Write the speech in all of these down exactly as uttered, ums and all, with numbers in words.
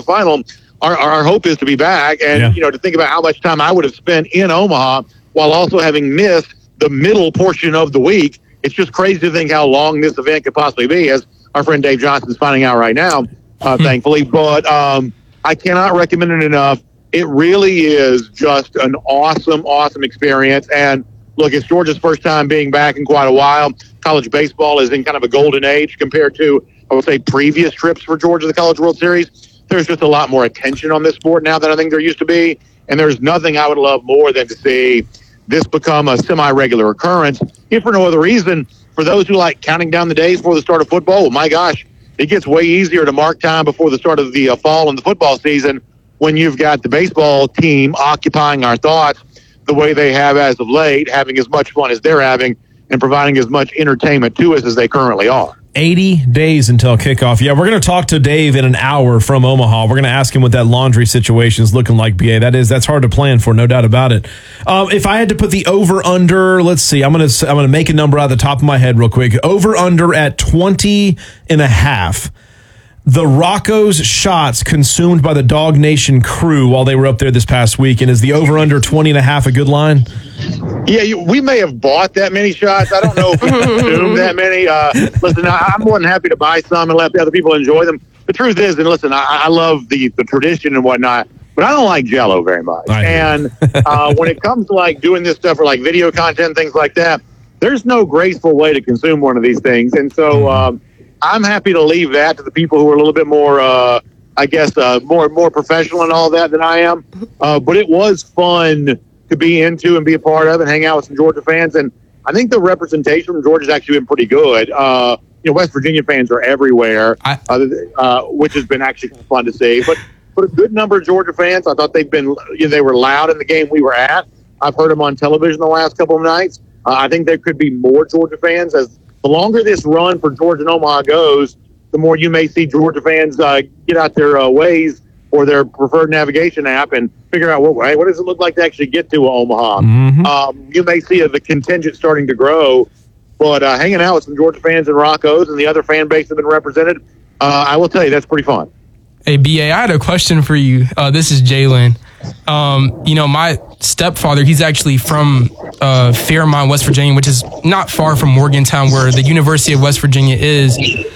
final, our, our hope is to be back. And, yeah. you know, to think about how much time I would have spent in Omaha while also having missed the middle portion of the week. It's just crazy to think how long this event could possibly be, as our friend Dave Johnson's finding out right now, uh, thankfully. But um, I cannot recommend it enough. It really is just an awesome, awesome experience. And look, it's Georgia's first time being back in quite a while. College baseball is in kind of a golden age compared to, I would say, previous trips for Georgia to the College World Series. There's just a lot more attention on this sport now than I think there used to be. And there's nothing I would love more than to see this become a semi-regular occurrence, if for no other reason. For those who like counting down the days before the start of football, well, my gosh, it gets way easier to mark time before the start of the uh, fall and the football season when you've got the baseball team occupying our thoughts the way they have as of late, having as much fun as they're having and providing as much entertainment to us as they currently are. eighty days until kickoff. Yeah, we're going to talk to Dave in an hour from Omaha. We're going to ask him what that laundry situation is looking like, B A. That is, that's hard to plan for, no doubt about it. Um, if I had to put the over-under, let's see, I'm going to I'm going to make a number out of the top of my head real quick. Over-under at twenty and a half. The Rocco's shots consumed by the Dog Nation crew while they were up there this past week. And is the over-under twenty and a half a good line? Yeah, you, we may have bought that many shots. I don't know if we consumed that many. Uh, listen, I, I'm more than happy to buy some and let the other people enjoy them. The truth is, and listen, I, I love the, the tradition and whatnot, but I don't like Jell-O very much. And uh, when it comes to like doing this stuff for like video content, things like that, there's no graceful way to consume one of these things. And so um, I'm happy to leave that to the people who are a little bit more, uh, I guess, uh, more more professional and all that than I am. Uh, but it was fun to be into and be a part of and hang out with some Georgia fans. And I think the representation from Georgia's actually been pretty good. Uh, you know, West Virginia fans are everywhere, I, uh, uh, which has been actually fun to see. But but a good number of Georgia fans, I thought they've been, you know, they were loud in the game we were at. I've heard them on television the last couple of nights. Uh, I think there could be more Georgia fans. As the longer this run for Georgia and Omaha goes, the more you may see Georgia fans uh, get out their uh, Waze or their preferred navigation app and figure out, what, hey, what does it look like to actually get to Omaha? Mm-hmm. Um, you may see uh, the contingent starting to grow, but uh, hanging out with some Georgia fans and Rocco's and the other fan base that have been represented, uh, I will tell you, that's pretty fun. Hey, B A, I had a question for you. Uh, this is Jalen. Um, you know, my stepfather, he's actually from uh, Fairmont, West Virginia, which is not far from Morgantown, where the University of West Virginia is.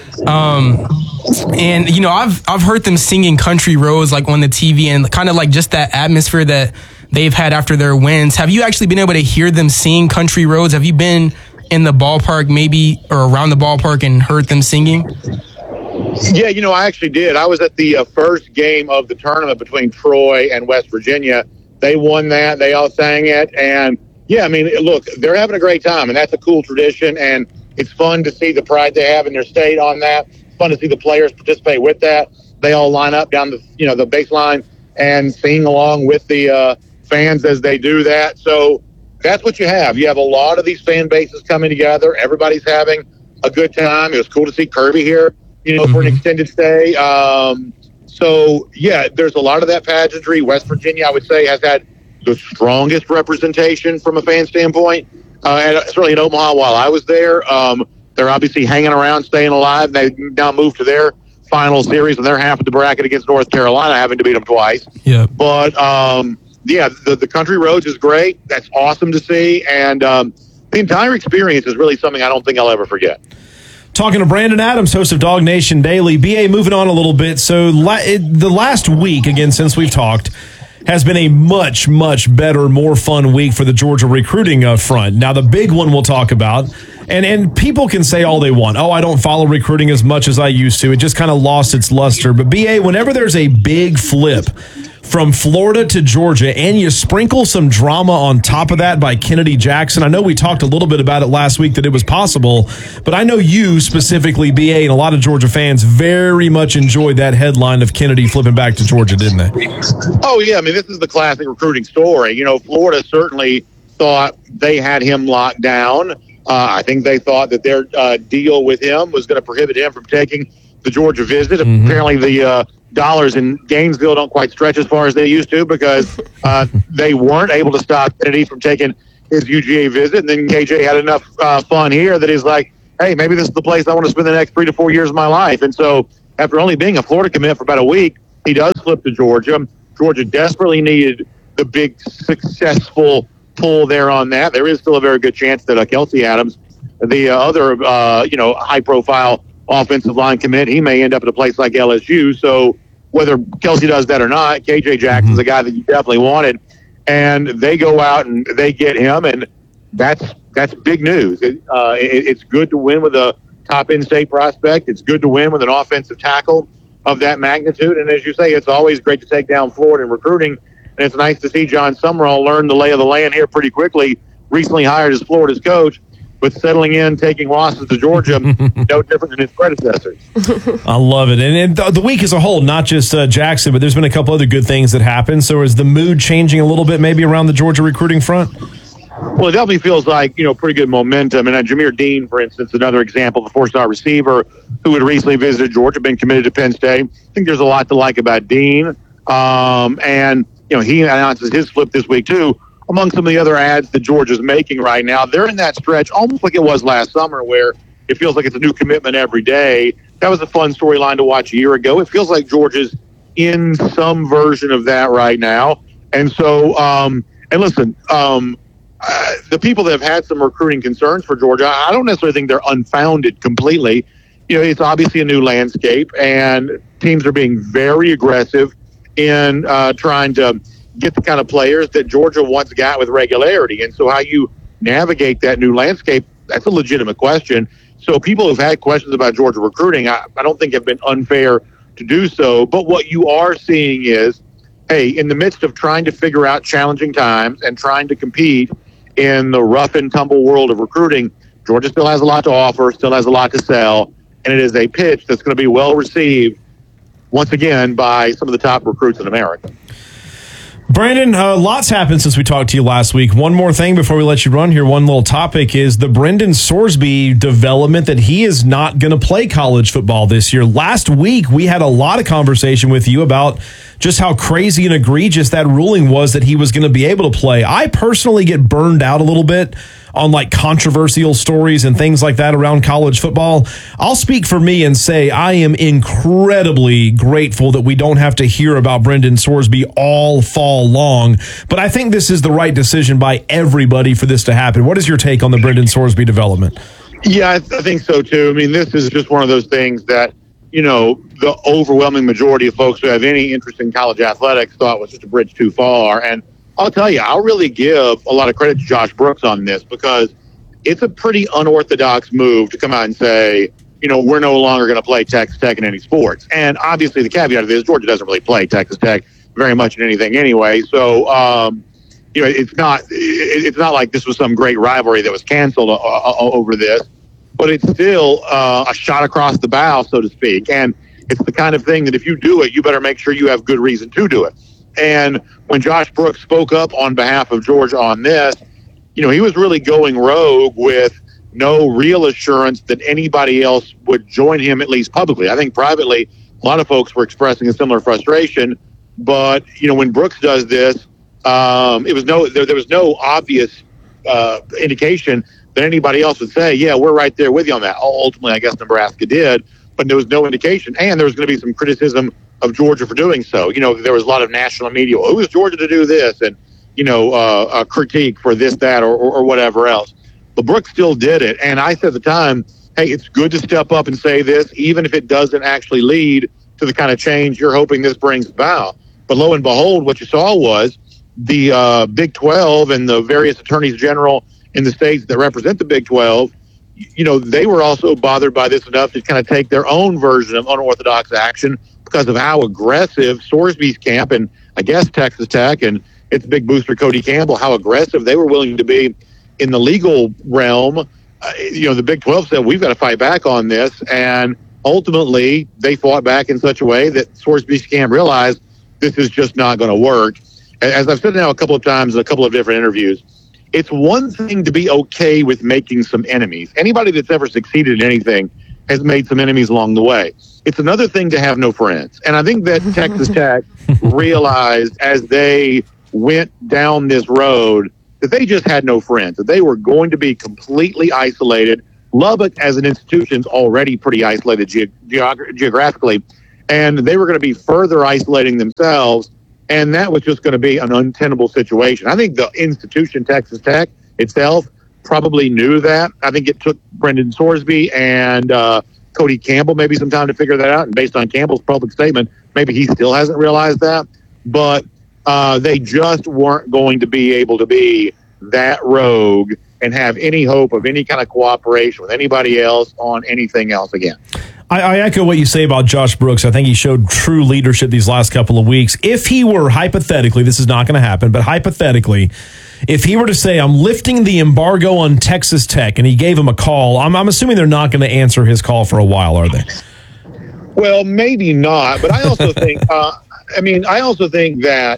Um, and, you know, I've I've heard them singing Country Roads, like, on the T V, and kind of like just that atmosphere that they've had after their wins. Have you actually been able to hear them sing Country Roads? Have you been in the ballpark maybe, or around the ballpark, and heard them singing? Yeah, you know, I actually did. I was at the uh, first game of the tournament between Troy and West Virginia. They won that. They all sang it. And, yeah, I mean, look, they're having a great time, and that's a cool tradition. And it's fun to see the pride they have in their state on that. It's fun to see the players participate with that. They all line up down the, you know, the baseline and sing along with the uh, fans as they do that. So that's what you have. You have a lot of these fan bases coming together. Everybody's having a good time. It was cool to see Kirby here, you know, mm-hmm. for an extended stay. Um, so, yeah, there's a lot of that pageantry. West Virginia, I would say, has had the strongest representation from a fan standpoint. Uh, and certainly in Omaha while I was there. Um, they're obviously hanging around, staying alive. They now moved to their final series, and they're half of the bracket against North Carolina, having to beat them twice. Yeah. But, um, yeah, the, the Country Roads is great. That's awesome to see. And um, the entire experience is really something I don't think I'll ever forget. Talking to Brandon Adams, host of Dog Nation Daily. B A, moving on a little bit. So la- it, the last week, again, since we've talked, has been a much, much better, more fun week for the Georgia recruiting uh, front. Now, the big one we'll talk about, and, and people can say all they want. Oh, I don't follow recruiting as much as I used to. It just kind of lost its luster. But, B A, whenever there's a big flip from Florida to Georgia, and you sprinkle some drama on top of that by Kennedy Jackson. I know we talked a little bit about it last week that it was possible, but I know you specifically, B A, and a lot of Georgia fans very much enjoyed that headline of Kennedy flipping back to Georgia, didn't they? Oh, yeah. I mean, this is the classic recruiting story. You know, Florida certainly thought they had him locked down. Uh, I think they thought that their uh, deal with him was going to prohibit him from taking the Georgia visit. Mm-hmm. Apparently the uh, dollars in Gainesville don't quite stretch as far as they used to because uh, they weren't able to stop Kennedy from taking his U G A visit. And then K J had enough uh, fun here that he's like, hey, maybe this is the place I want to spend the next three to four years of my life. And so after only being a Florida commit for about a week, he does flip to Georgia. Georgia desperately needed the big successful pull there on that. There is still a very good chance that uh, Kelsey Adams, the uh, other uh, you know high-profile offensive line commit, he may end up at a place like L S U. So whether Kelsey does that or not, K J Jackson's a guy that you definitely wanted, and they go out and they get him, and that's that's big news. It, uh, it, it's good to win with a top in-state prospect. It's good to win with an offensive tackle of that magnitude. And as you say, it's always great to take down Florida in recruiting. And it's nice to see John Summerall learn the lay of the land here pretty quickly. Recently hired as Florida's coach, but settling in, taking losses to Georgia, no different than his predecessors. I love it. And, and the week as a whole, not just uh, Jackson, but there's been a couple other good things that happened. So is the mood changing a little bit maybe around the Georgia recruiting front? Well, it definitely feels like, you know, pretty good momentum. And uh, Jameer Dean, for instance, another example, the four-star receiver who had recently visited Georgia, been committed to Penn State. I think there's a lot to like about Dean. Um, and, you know, he announces his flip this week, too. Among some of the other ads that Georgia's making right now, they're in that stretch almost like it was last summer where it feels like it's a new commitment every day. That was a fun storyline to watch a year ago. It feels like Georgia's in some version of that right now. And so, um, and listen, um, Uh, the people that have had some recruiting concerns for Georgia, I don't necessarily think they're unfounded completely. You know, it's obviously a new landscape, and teams are being very aggressive in uh, trying to get the kind of players that Georgia once got with regularity. And so how you navigate that new landscape, that's a legitimate question. So people who've had questions about Georgia recruiting, I, I don't think have been unfair to do so. But what you are seeing is, hey, in the midst of trying to figure out challenging times and trying to compete in the rough and tumble world of recruiting, Georgia still has a lot to offer, still has a lot to sell, and it is a pitch that's going to be well received, once again, by some of the top recruits in America. Brandon, uh, lots happened since we talked to you last week. One more thing before we let you run here. One little topic is the Brendan Sorsby development that he is not going to play college football this year. Last week, we had a lot of conversation with you about just how crazy and egregious that ruling was that he was going to be able to play. I personally get burned out a little bit on like controversial stories and things like that around college football. I'll speak for me and say I am incredibly grateful that we don't have to hear about Brendan Sorsby all fall long. But I think this is the right decision by everybody for this to happen. What is your take on the Brendan Sorsby development? Yeah, I, th- I think so too. I mean, this is just one of those things that, you know, the overwhelming majority of folks who have any interest in college athletics thought was just a bridge too far. And I'll tell you, I'll really give a lot of credit to Josh Brooks on this because it's a pretty unorthodox move to come out and say, you know, we're no longer going to play Texas Tech in any sports. And obviously the caveat of this is Georgia doesn't really play Texas Tech very much in anything anyway. So, um, you know, it's not it's not like this was some great rivalry that was canceled uh, uh, over this, but it's still uh, a shot across the bow, so to speak. And it's the kind of thing that if you do it, you better make sure you have good reason to do it. And when Josh Brooks spoke up on behalf of Georgia on this, you know, he was really going rogue with no real assurance that anybody else would join him, at least publicly. I think privately, a lot of folks were expressing a similar frustration. But, you know, when Brooks does this, um, it was no there, there was no obvious uh, indication that anybody else would say, yeah, we're right there with you on that. Ultimately, I guess Nebraska did, but there was no indication. And there was going to be some criticism of Georgia for doing so. You know, there was a lot of national media. Well, who is Georgia to do this? And, you know, uh, a critique for this, that, or, or, or whatever else. But Brooks still did it. And I said at the time, hey, it's good to step up and say this, even if it doesn't actually lead to the kind of change you're hoping this brings about. But lo and behold, what you saw was the uh, Big twelve and the various attorneys general in the states that represent the Big twelve, you know, they were also bothered by this enough to kind of take their own version of unorthodox action because of how aggressive Sorsby's camp and I guess Texas Tech and its big booster Cody Campbell, how aggressive they were willing to be in the legal realm. Uh, you know, the Big twelve said, we've got to fight back on this. And ultimately, they fought back in such a way that Sorsby's camp realized this is just not going to work. As I've said now a couple of times in a couple of different interviews, it's one thing to be okay with making some enemies. Anybody that's ever succeeded in anything has made some enemies along the way. It's another thing to have no friends. And I think that Texas Tech realized as they went down this road that they just had no friends, that they were going to be completely isolated. Lubbock as an institution is already pretty isolated ge- geog- geographically. and they were going to be further isolating themselves, and that was just going to be an untenable situation. I think the institution, Texas Tech itself, probably knew that. I think it took Brendan Sorsby and uh, Cody Campbell maybe some time to figure that out, and based on Campbell's public statement, maybe he still hasn't realized that. But uh, they just weren't going to be able to be that rogue and have any hope of any kind of cooperation with anybody else on anything else again. I, I echo what you say about Josh Brooks. I think he showed true leadership these last couple of weeks. If he were hypothetically, this is not going to happen, but hypothetically, if he were to say, I'm lifting the embargo on Texas Tech, and he gave him a call, I'm, I'm assuming they're not going to answer his call for a while, are they? Well, maybe not, but I also think, uh, I mean, I also think that,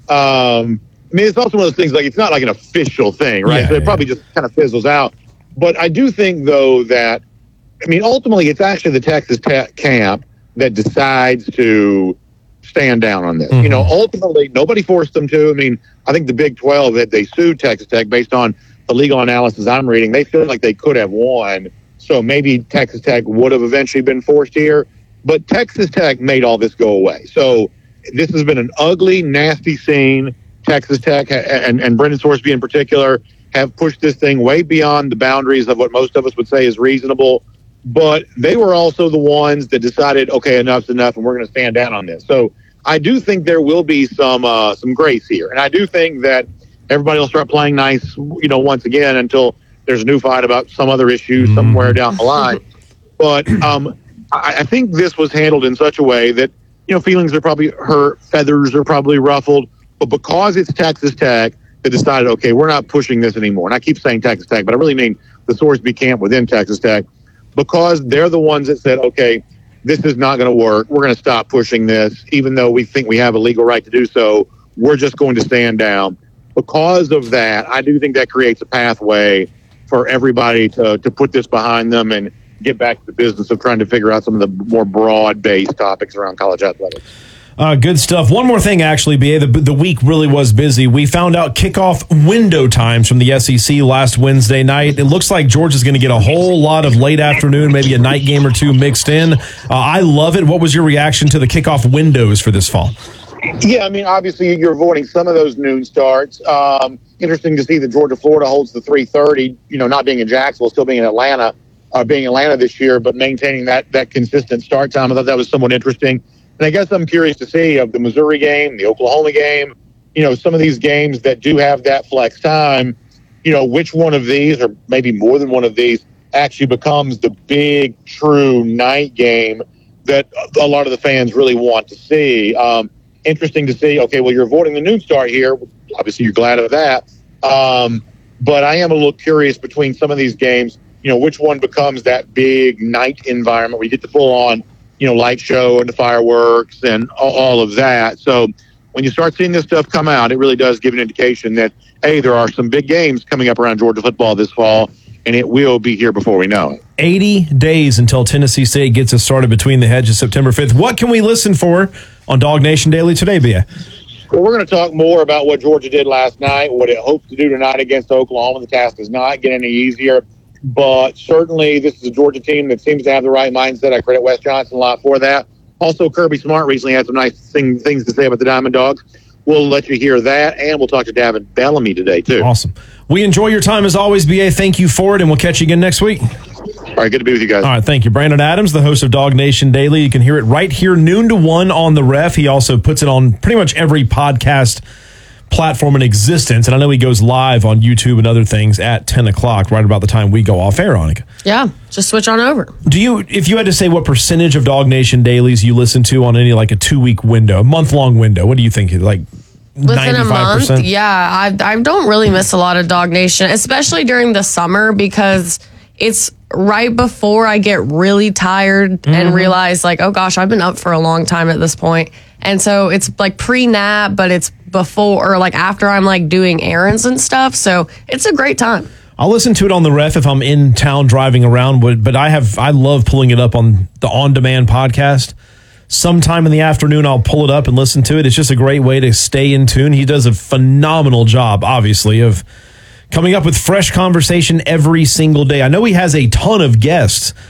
um, I mean, it's also one of those things, like, it's not like an official thing, right? Yeah, so it yeah. probably just kind of fizzles out. But I do think, though, that, I mean, ultimately, it's actually the Texas Tech camp that decides to stand down on this. Mm-hmm. You know, ultimately, nobody forced them to. I mean, I think the Big twelve, that they sued Texas Tech based on the legal analysis I'm reading, they feel like they could have won. So maybe Texas Tech would have eventually been forced here. But Texas Tech made all this go away. So this has been an ugly, nasty scene. Texas Tech and, and Brendan Sorsby in particular have pushed this thing way beyond the boundaries of what most of us would say is reasonable. But they were also the ones that decided, okay, enough's enough, and we're going to stand down on this. So I do think there will be some uh, some grace here. And I do think that everybody will start playing nice, you know, once again until there's a new fight about some other issue mm-hmm. somewhere down the line. But um, I, I think this was handled in such a way that, you know, feelings are probably hurt, feathers are probably ruffled. But because it's Texas Tech, they decided, okay, we're not pushing this anymore. And I keep saying Texas Tech, but I really mean the Sorsby camp within Texas Tech, because they're the ones that said, okay, this is not going to work. We're going to stop pushing this, even though we think we have a legal right to do so. We're just going to stand down. Because of that, I do think that creates a pathway for everybody to, to put this behind them and get back to the business of trying to figure out some of the more broad-based topics around college athletics. Uh, good stuff. One more thing, actually, B A. The, the week really was busy. We found out kickoff window times from the S E C last Wednesday night. It looks like Georgia's going to get a whole lot of late afternoon, maybe a night game or two mixed in. Uh, I love it. What was your reaction to the kickoff windows for this fall? Yeah, I mean, obviously you're avoiding some of those noon starts. Um, interesting to see that Georgia-Florida holds the three thirty, you know, not being in Jacksonville, still being in Atlanta, uh, being in Atlanta this year, but maintaining that that consistent start time. I thought that was somewhat interesting. And I guess I'm curious to see of the Missouri game, the Oklahoma game, you know, some of these games that do have that flex time, you know, which one of these, or maybe more than one of these, actually becomes the big, true night game that a lot of the fans really want to see. Um, interesting to see, okay, well, you're avoiding the noon start here. Obviously, you're glad of that. Um, but I am a little curious between some of these games, you know, which one becomes that big night environment where you get the full-on, you know, light show and the fireworks and all of that. So when you start seeing this stuff come out, it really does give an indication that, hey, there are some big games coming up around Georgia football this fall, and it will be here before we know it. eighty days until Tennessee State gets us started between the hedges September fifth. What can we listen for on Dog Nation Daily today, Bia? Well, we're going to talk more about what Georgia did last night, what it hopes to do tonight against Oklahoma. The task does not get any easier. But certainly this is a Georgia team that seems to have the right mindset. I credit Wes Johnson a lot for that. Also, Kirby Smart recently had some nice thing, things to say about the Diamond Dogs. We'll let you hear that, and we'll talk to David Bellamy today, too. Awesome. We enjoy your time as always, B A. Thank you for it, and we'll catch you again next week. All right, good to be with you guys. All right, thank you. Brandon Adams, the host of Dog Nation Daily. You can hear it right here, noon to one on the Ref. He also puts it on pretty much every podcast platform in existence, and I know he goes live on YouTube and other things at ten o'clock, right about the time we go off air on it. Yeah, just switch on over. Do you, if you had to say what percentage of Dog Nation dailies you listen to on any, like, a two-week window, a month-long window, what do you think? Like Within a month? Yeah, I, I don't really miss a lot of Dog Nation, especially during the summer, because it's right before I get really tired mm-hmm. and realize, like, oh gosh, I've been up for a long time at this point. And so it's like pre-nap, but it's before or like after I'm like doing errands and stuff. So it's a great time. I'll listen to it on the Ref if I'm in town driving around, but I have I love pulling it up on the on-demand podcast. Sometime in the afternoon, I'll pull it up and listen to it. It's just a great way to stay in tune. He does a phenomenal job, obviously, of coming up with fresh conversation every single day. I know he has a ton of guests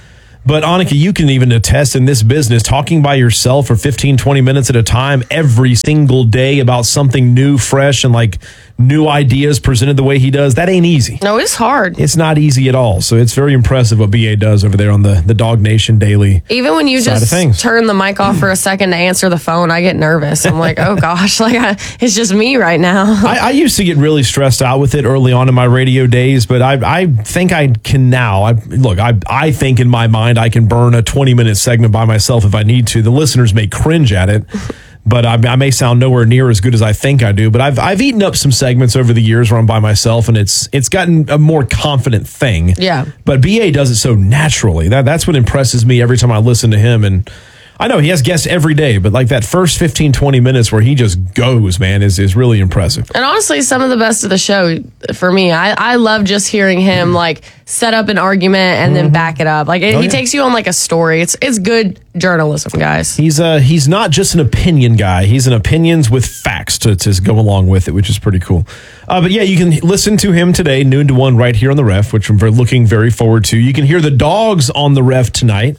But Annika, you can even attest in this business, talking by yourself for fifteen, twenty minutes at a time every single day about something new, fresh, and like new ideas presented the way he does. That ain't easy. No, it's hard. It's not easy at all. So it's very impressive what B A does over there on the, the Dog Nation Daily. Even when you just turn the mic off for a second to answer the phone, I get nervous. I'm like, oh gosh, like I, it's just me right now. I, I used to get really stressed out with it early on in my radio days, but I I think I can now. I, look, I I think in my mind I can burn a twenty minute segment by myself if I need to. The listeners may cringe at it. But I, I may sound nowhere near as good as I think I do. But I've I've eaten up some segments over the years where I'm by myself, and it's it's gotten a more confident thing. Yeah. But B A does it so naturally. That that's what impresses me every time I listen to him. And I know he has guests every day, but like that first fifteen, twenty minutes where he just goes, man, is is really impressive. And honestly, some of the best of the show for me. I, I love just hearing him mm-hmm. like set up an argument and mm-hmm. then back it up. Like it, oh, he yeah. takes you on like a story. It's it's good journalism, guys. He's uh he's not just an opinion guy. He's an opinions with facts to, to go along with it, which is pretty cool. Uh, but yeah, you can listen to him today, noon to one, right here on the Ref, which I'm very, looking very forward to. You can hear the Dogs on the Ref tonight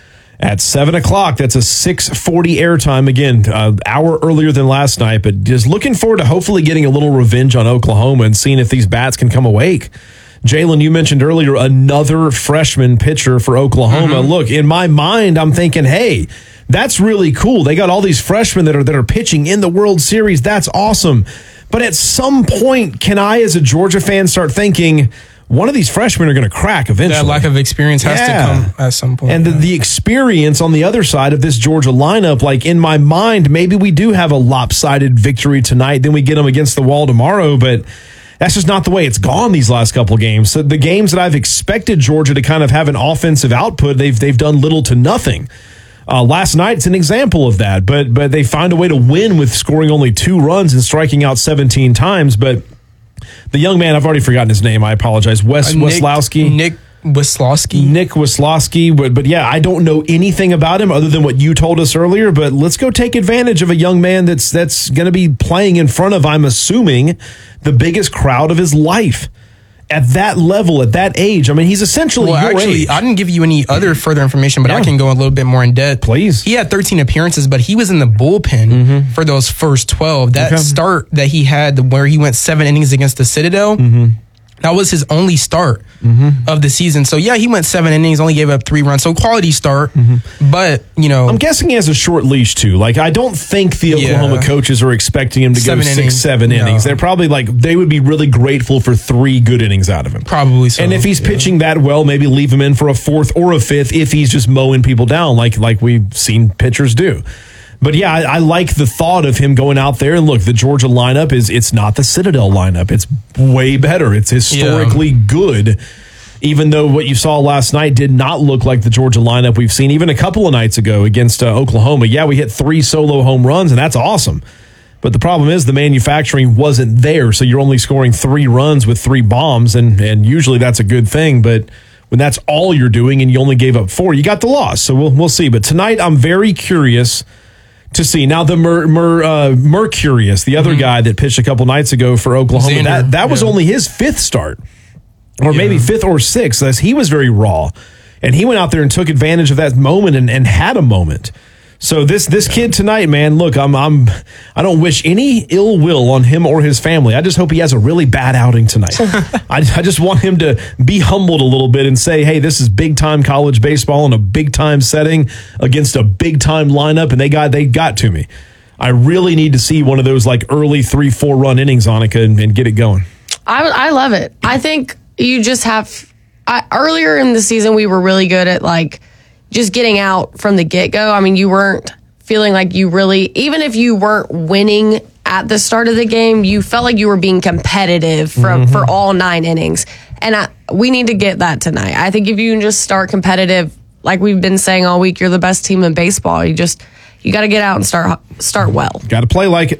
at seven o'clock. That's a six forty airtime. Again, an hour earlier than last night, but just looking forward to hopefully getting a little revenge on Oklahoma and seeing if these bats can come awake. Jalen, you mentioned earlier another freshman pitcher for Oklahoma. Mm-hmm. Look, in my mind, I'm thinking, hey, that's really cool. They got all these freshmen that are that are pitching in the World Series. That's awesome. But at some point, can I, as a Georgia fan, start thinking one of these freshmen are going to crack eventually? That lack of experience has yeah. to come at some point. And the, the experience on the other side of this Georgia lineup, like in my mind, maybe we do have a lopsided victory tonight. Then we get them against the wall tomorrow. But that's just not the way it's gone these last couple of games. So the games that I've expected Georgia to kind of have an offensive output, they've they've done little to nothing. Uh, last night's an example of that. But but they find a way to win with scoring only two runs and striking out seventeen times. But the young man, I've already forgotten his name. I apologize. Wes uh, Nick, Weslowski. Nick Weslowski. Nick Weslowski. But, but yeah, I don't know anything about him other than what you told us earlier. But let's go take advantage of a young man that's that's going to be playing in front of, I'm assuming, the biggest crowd of his life. At that level, at that age. I mean, he's essentially well, your actually, age. I didn't give you any other further information, but yeah. I can go a little bit more in depth. Please. He had thirteen appearances, but he was in the bullpen mm-hmm. for those first twelve. That okay. start that he had where he went seven innings against the Citadel, mm-hmm. that was his only start mm-hmm. of the season. So, yeah, he went seven innings, only gave up three runs. So, quality start. Mm-hmm. But, you know. I'm guessing he has a short leash, too. Like, I don't think the Oklahoma yeah. coaches are expecting him to seven go six, innings. seven no. innings. They're probably like, they would be really grateful for three good innings out of him. Probably so. And if he's yeah. pitching that well, maybe leave him in for a fourth or a fifth if he's just mowing people down like, like we've seen pitchers do. But yeah, I, I like the thought of him going out there and look, the Georgia lineup is it's not the Citadel lineup. It's way better. It's historically yeah. good. Even though what you saw last night did not look like the Georgia lineup we've seen even a couple of nights ago against uh, Oklahoma. Yeah, we hit three solo home runs, and that's awesome. But the problem is the manufacturing wasn't there, so you're only scoring three runs with three bombs, and, and usually that's a good thing. But when that's all you're doing and you only gave up four, you got the loss. So we'll we'll see. But tonight I'm very curious to see. Now, the Mer, Mer, uh, Mercurius, the other mm-hmm. guy that pitched a couple nights ago for Oklahoma, Xander, that, that was yeah. only his fifth start, or yeah. maybe fifth or sixth, as he was very raw. And he went out there and took advantage of that moment and, and had a moment. So this this yeah. kid tonight, man, look, I'm I'm I don't wish any ill will on him or his family. I just hope he has a really bad outing tonight. I, I just want him to be humbled a little bit and say, hey, this is big time college baseball in a big time setting against a big time lineup, and they got they got to me. I really need to see one of those like early three four run innings, Annika, and, and get it going. I I love it. I think you just have I, earlier in the season we were really good at like just getting out from the get-go. I mean, you weren't feeling like you really, even if you weren't winning at the start of the game, you felt like you were being competitive from mm-hmm. for all nine innings. And I, we need to get that tonight. I think if you can just start competitive, like we've been saying all week, you're the best team in baseball. You just, you got to get out and start start well. Got to play like it.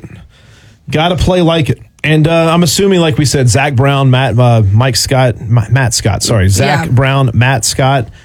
Got to play like it. And uh, I'm assuming, like we said, Zach Brown, Matt, uh, Mike Scott, Matt Scott, sorry, Zach yeah. Brown, Matt Scott,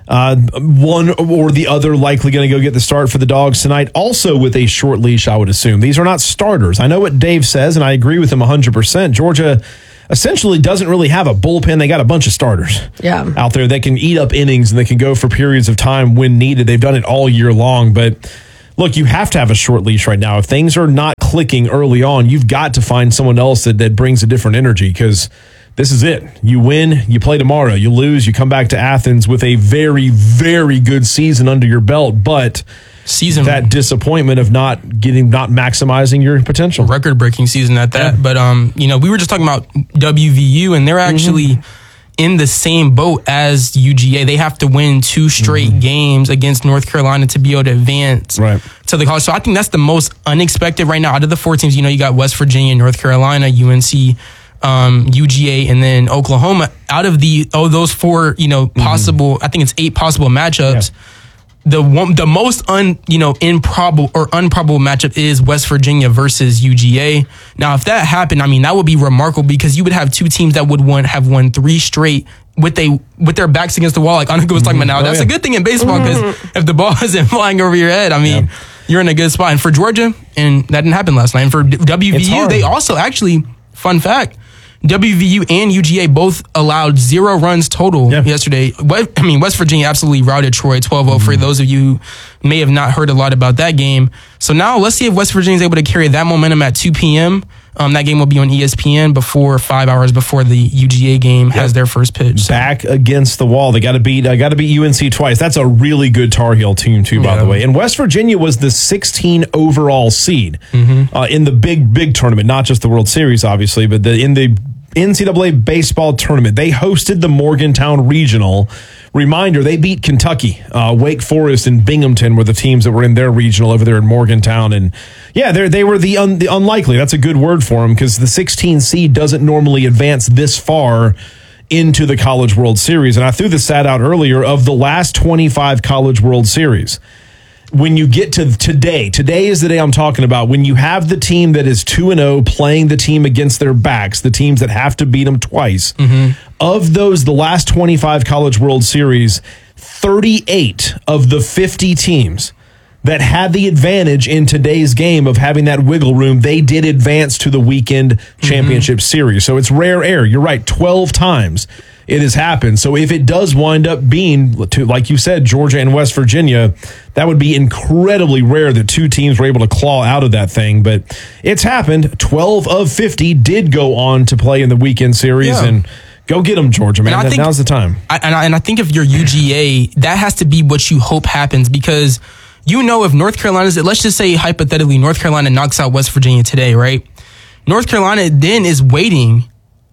Uh, one or the other likely going to go get the start for the Dogs tonight, also with a short leash, I would assume. These are not starters. I know what Dave says, and I agree with him one hundred percent. Georgia essentially doesn't really have a bullpen. They got a bunch of starters yeah. out there that can eat up innings and they can go for periods of time when needed. They've done it all year long, but look, you have to have a short leash right now. If things are not clicking early on, you've got to find someone else that, that brings a different energy, because this is it. You win, you play tomorrow. You lose, you come back to Athens with a very, very good season under your belt, but season that disappointment of not getting, not maximizing your potential. Record-breaking season at that. Yeah. But, um, you know, we were just talking about W V U, and they're actually mm-hmm. in the same boat as U G A. They have to win two straight mm-hmm. games against North Carolina to be able to advance right. to the college. So I think that's the most unexpected right now. Out of the four teams, you know, you got West Virginia, North Carolina, U N C, Um, U G A, and then Oklahoma. Out of the oh those four, you know, possible, mm-hmm. I think it's eight possible matchups. Yeah. The one, the most un, you know, improbable or unprobable matchup is West Virginia versus U G A. Now, if that happened, I mean, that would be remarkable, because you would have two teams that would won, have won three straight with they with their backs against the wall, like Anuka was talking about. Now, oh, that's yeah. a good thing in baseball, because mm-hmm. if the ball isn't flying over your head, I mean, yeah. you're in a good spot. And for Georgia, and that didn't happen last night. And for W V U, they also actually, fun fact, W V U and U G A both allowed zero runs total yeah. yesterday. I mean, West Virginia absolutely routed Troy twelve oh. Mm-hmm. For those of you who may have not heard a lot about that game. So now let's see if West Virginia is able to carry that momentum at two p.m. Um, that game will be on E S P N before five hours before the U G A game yep. has their first pitch. So. Back against the wall. They got to beat. I got to beat U N C twice. That's a really good Tar Heel team too, by yeah. the way. And West Virginia was the sixteen overall seed mm-hmm. uh, in the big big tournament, not just the World Series, obviously, but the, in the N C double A baseball tournament. They hosted the Morgantown Regional. Reminder, they beat Kentucky. Uh, Wake Forest and Binghamton were the teams that were in their regional over there in Morgantown. And yeah, they they were the, un, the unlikely. That's a good word for them, because the sixteen seed doesn't normally advance this far into the College World Series. And I threw the stat out earlier of the last twenty-five College World Series. When you get to today, today is the day I'm talking about, when you have the team that is two and oh playing the team against their backs, the teams that have to beat them twice. Mm-hmm. Of those, the last twenty-five College World Series, thirty-eight of the fifty teams that had the advantage in today's game of having that wiggle room, they did advance to the weekend championship mm-hmm. series. So it's rare air. You're right, twelve times it has happened. So if it does wind up being, to, like you said, Georgia and West Virginia, that would be incredibly rare that two teams were able to claw out of that thing. But it's happened. twelve of fifty did go on to play in the weekend series. Yeah. And go get them, Georgia, man. That, think, now's the time. I, and, I, and I think if you're U G A, that has to be what you hope happens, because you know if North Carolina's, let's just say hypothetically, North Carolina knocks out West Virginia today, right? North Carolina then is waiting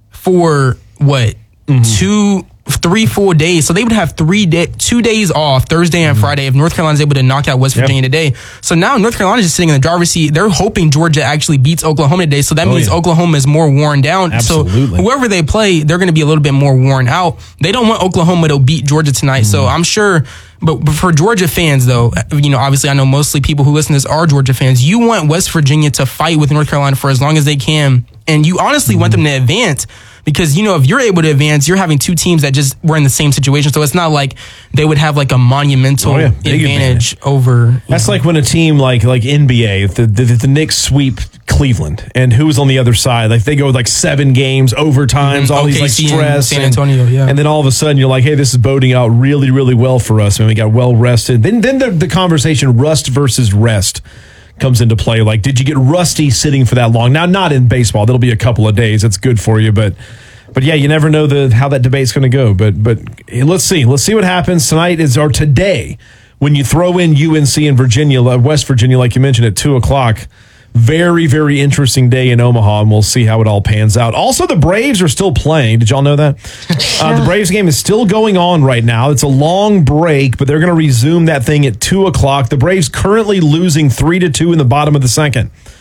for what? Mm-hmm. Two, three, four days. So they would have three day, two days off, Thursday and mm-hmm. Friday, if North Carolina's able to knock out West Virginia yep. today. So now North Carolina's just sitting in the driver's seat. They're hoping Georgia actually beats Oklahoma today. So that oh, means yeah. Oklahoma is more worn down. Absolutely. So whoever they play, they're going to be a little bit more worn out. They don't want Oklahoma to beat Georgia tonight. Mm-hmm. So I'm sure, but, but for Georgia fans though, you know, obviously I know mostly people who listen to this are Georgia fans. You want West Virginia to fight with North Carolina for as long as they can. And you honestly mm-hmm. want them to advance. Because, you know, if you're able to advance, you're having two teams that just were in the same situation. So it's not like they would have like a monumental oh, yeah. advantage, advantage over. That's know. like when a team like like N B A, the, the, the Knicks sweep Cleveland, and who's on the other side? Like they go with like seven games, overtimes, mm-hmm. all O K C these like stress. San Antonio, and, yeah. And then all of a sudden you're like, hey, this is boding out really, really well for us. I mean, we got well rested. Then, then the, the conversation, rust versus rest, comes into play. Like, did you get rusty sitting for that long? Now, not in baseball. That'll be a couple of days. That's good for you. But, but yeah, you never know the how that debate's going to go. But, but let's see. Let's see what happens tonight is or today when you throw in U N C and Virginia, West Virginia, like you mentioned, at two o'clock. Very, very interesting day in Omaha, and we'll see how it all pans out. Also, the Braves are still playing. Did y'all know that? Uh, the Braves game is still going on right now. It's a long break, but they're going to resume that thing at two o'clock. The Braves currently losing three to two in the bottom of the second.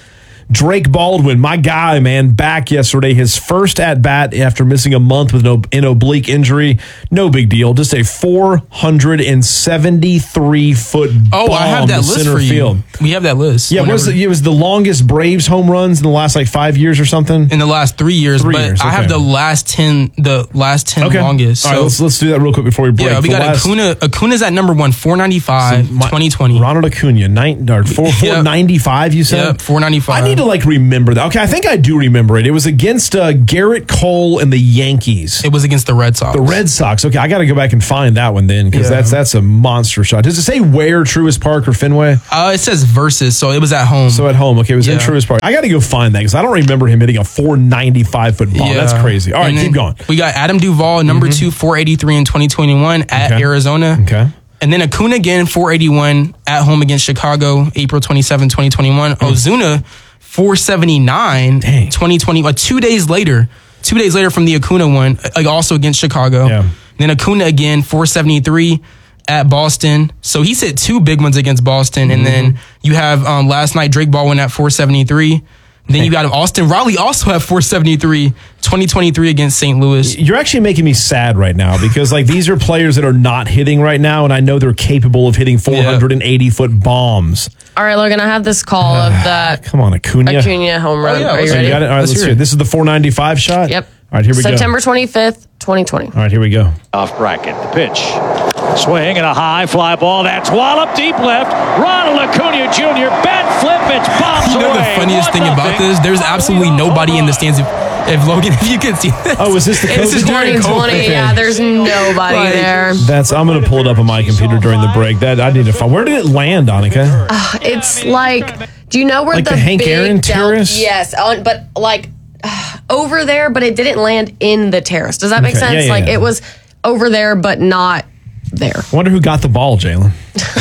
Drake Baldwin, my guy, man, back yesterday. His first at bat after missing a month with an, ob- an oblique injury. No big deal. Just a four hundred seventy-three foot Oh, bomb I have that to list center for you. field. We have that list. Yeah, it was, whenever- it was the longest Braves home runs in the last like five years or something. in the last three years, Three but years, I have okay. the last ten, the last ten Okay. longest. All right, So, let's, let's do that real quick before we break. yeah, we The got last- Acuna. Acuna's at number one, four ninety-five, So my- twenty twenty. Ronald Acuna, nine, or four, four ninety-five, you said? Yep, four ninety-five. I need to like remember that. Okay, I think I do remember it. It was against uh, Garrett Cole and the Yankees. It was against the Red Sox. The Red Sox. Okay, I got to go back and find that one then because Yeah. that's that's a monster shot. Does it say where, Truist Park or Fenway? Uh, it says versus, so it was at home. So at home. Okay, it was in Yeah. Truist Park. I got to go find that because I don't remember him hitting a four ninety-five foot ball. Yeah. That's crazy. All right, And keep then going. We got Adam Duvall, number two, four eighty-three in twenty twenty-one at Okay. Arizona. Okay. And then Acuna again, four eighty-one at home against Chicago, April twenty-seventh, twenty twenty-one. Ozuna, four seventy-nine, Dang. twenty twenty. Uh, two days later, two days later from the Acuna one, uh, also against Chicago. Yeah. Then Acuna again, four seventy-three at Boston. So he's hit two big ones against Boston. And then you have um, last night, Drake Baldwin at four seventy-three. Then you got Austin Riley also at four seventy-three, twenty twenty-three against Saint Louis. You're actually making me sad right now because like these are players that are not hitting right now, and I know they're capable of hitting four hundred eighty foot bombs. All right, Logan, I have this call of the Come on, Acuna. Acuna home run. yeah, Are you let's You ready? got it? All right, Let's let's hear hear it. it. This is the four ninety-five shot? Yep. All right, here we September go. twenty-fifth, twenty twenty. All right, here we go. Off bracket, the pitch. Swing and a high fly ball. That's wallop deep left. Ronald Acuna Junior Bat flip. It's bombs You know away. the funniest One thing about nothing. this? There's absolutely nobody in the stands. If, if Logan, if you can see this. Oh, is this the This is COVID? during twenty twenty, Okay. yeah, there's nobody Like- there. That's. I'm going to pull it up on my computer during the break. That I need to find. Where did it land, Annika? It's like, do you know where Like the, the Hank big Aaron del- terrace? Yes, on, but like over there, but it didn't land in the terrace. Does that make Okay, yeah, sense? yeah, like yeah. it was over there, but not there. I wonder who got the ball, Jalen.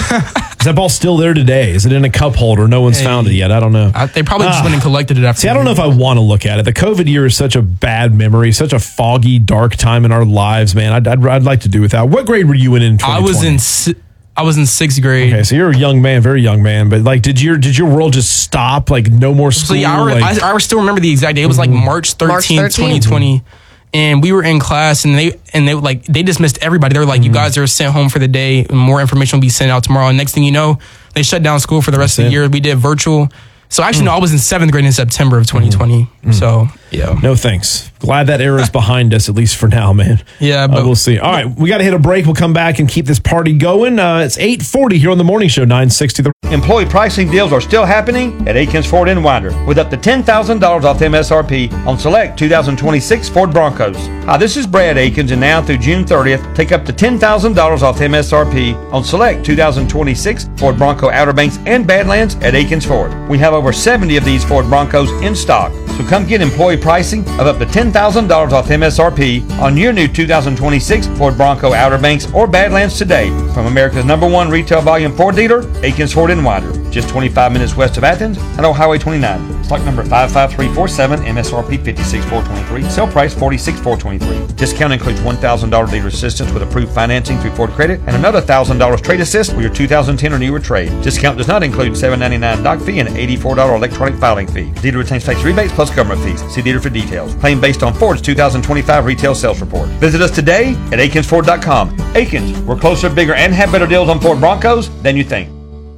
Is that ball still there today? Is it in a cup holder? No one's Hey. found it yet. I don't know. I, they probably just Ah. went and collected it after. See, I don't know if I want to look at it. The COVID year is such a bad memory, such a foggy, dark time in our lives, man. I'd, I'd, I'd like to do without. What grade were you in in twenty twenty? I was in. si- I was in sixth grade. Okay, so you're a young man, very young man. But like, did your did your world just stop? Like, no more school? So yeah, I, re- like, I, I still remember the exact day. It was like March thirteenth, March twenty twenty. And we were in class and they and they like they dismissed everybody. They were like, you guys are sent home for the day and more information will be sent out tomorrow. And next thing you know, they shut down school for the rest That's of the it. year. We did virtual. So actually no, I was in seventh grade in September of twenty twenty. So yeah. no thanks. Glad that era is behind us, at least for now, man. Yeah, Uh, but- we'll see. All right, we got to hit a break. We'll come back and keep this party going. Uh, it's eight forty here on the morning show, nine sixty. The Employee pricing deals are still happening at Aikens Ford in Winder with up to ten thousand dollars off M S R P on select two thousand twenty-six Ford Broncos. Hi, this is Brad Aikens, and now through June thirtieth, take up to ten thousand dollars off M S R P on select two thousand twenty-six Ford Bronco Outer Banks and Badlands at Aikens Ford. We have over seventy of these Ford Broncos in stock, so come get employee pricing of up to ten thousand dollars off M S R P on your new two thousand twenty-six Ford Bronco Outer Banks or Badlands today from America's number one retail volume Ford dealer, Aikens Ford in Winder, just twenty-five minutes west of Athens and on Highway twenty-nine. Stock number five five three four seven, M S R P fifty-six thousand four hundred twenty-three, sale price forty-six thousand four hundred twenty-three. Discount includes one thousand dollars dealer assistance with approved financing through Ford Credit and another one thousand dollars trade assist for your two thousand ten or newer trade. Discount does not include seven ninety-nine doc fee and eighty-four dollars electronic filing fee. Dealer retains tax rebates plus government fees. See dealer for details. Claim based on Ford's two thousand twenty-five retail sales report. Visit us today at Aikens Ford dot com. Aikens, we're closer, bigger, and have better deals on Ford Broncos than you think.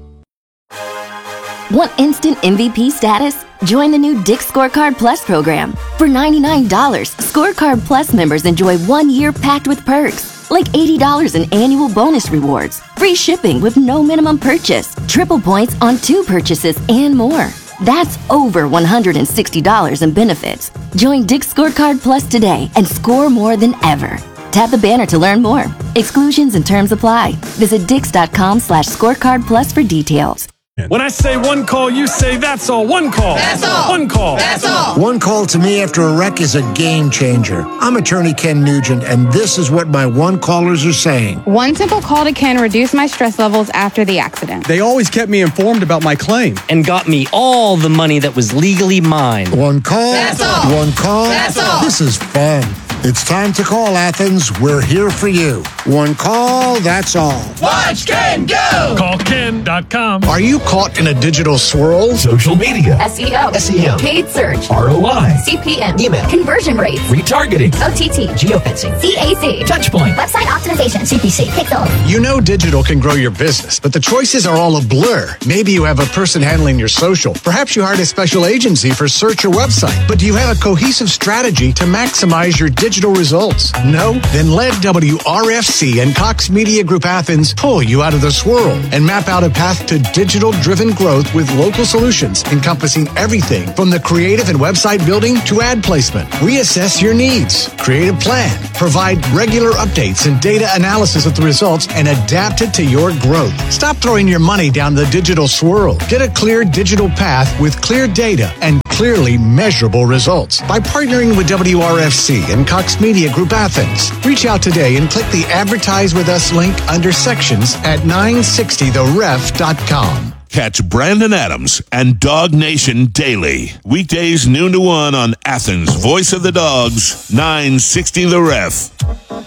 Want instant M V P status? Join the new Dick's Scorecard Plus program. For ninety-nine dollars, Scorecard Plus members enjoy one year packed with perks, like eighty dollars in annual bonus rewards, free shipping with no minimum purchase, triple points on two purchases, and more. That's over one hundred sixty dollars in benefits. Join Dick's Scorecard Plus today and score more than ever. Tap the banner to learn more. Exclusions and terms apply. Visit dix.com slash scorecard plus for details. When I say one call, you say that's all. One call. That's all. One call. That's all. One call to me after a wreck is a game changer. I'm attorney Ken Nugent, and this is what my one callers are saying. One simple call to Ken reduced my stress levels after the accident. They always kept me informed about my claim and got me all the money that was legally mine. One call. That's all. One call. That's all. This is fun. It's time to call, Athens. We're here for you. One call, that's all. Watch Ken go! Call Ken dot com. Are you caught in a digital swirl? Social media. S E O. S E O. Paid search. R O I. C P M. Email. Conversion rates. Retargeting. O T T. Geofencing. C A C. Touchpoint. Website optimization. C P C. Pixel. You know digital can grow your business, but the choices are all a blur. Maybe you have a person handling your social. Perhaps you hired a special agency for search or website. But do you have a cohesive strategy to maximize your digital results? No? Then let W R F C and Cox Media Group Athens pull you out of the swirl and map out a path to digital-driven growth with local solutions encompassing everything from the creative and website building to ad placement. Reassess your needs, create a plan, provide regular updates and data analysis of the results, and adapt it to your growth. Stop throwing your money down the digital swirl. Get a clear digital path with clear data and clearly measurable results by partnering with W R F C and Cox Media Group Athens. Reach out today and click the Advertise with Us link under sections at nine sixty the ref dot com. Catch Brandon Adams and Dog Nation daily. Weekdays noon to one on Athens' Voice of the Dogs, nine sixty The Ref.